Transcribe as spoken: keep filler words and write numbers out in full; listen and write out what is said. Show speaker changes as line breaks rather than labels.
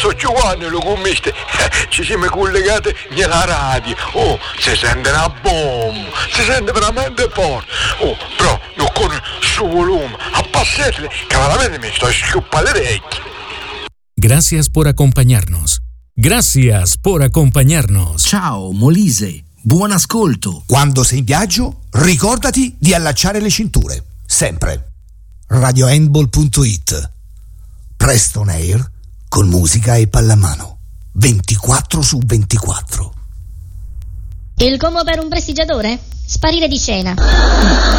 so Giovanni, lo commiste, ci siamo collegati nella radio. Oh, si sente una bomba, si sente veramente forte. Oh, però non con su volume, abbassatele, che veramente mi sto schiuppando le orecchie.
Gracias por acompañarnos. Gracias por acompañarnos.
Ciao Molise, buon ascolto.
Quando sei in viaggio, ricordati di allacciare le cinture, sempre. radio handball punto it. Preston Air con musica e pallamano. ventiquattro su ventiquattro.
Il combo per un prestigiatore? Sparire di scena.